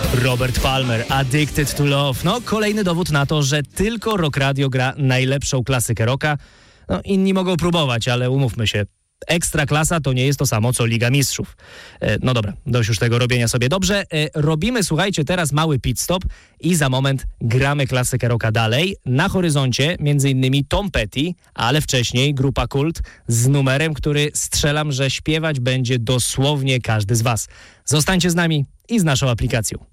Robert Palmer, Addicted to Love. No, kolejny dowód na to, że tylko Rock Radio gra najlepszą klasykę rocka. No, inni mogą próbować, ale umówmy się, Ekstraklasa to nie jest to samo, co Liga Mistrzów. No dobra, dość już tego robienia sobie dobrze. Robimy, słuchajcie, teraz mały pit stop i za moment gramy klasykę rocka dalej. Na horyzoncie m.in. Tom Petty, ale wcześniej grupa Kult z numerem, który strzelam, że śpiewać będzie dosłownie każdy z was. Zostańcie z nami i z naszą aplikacją.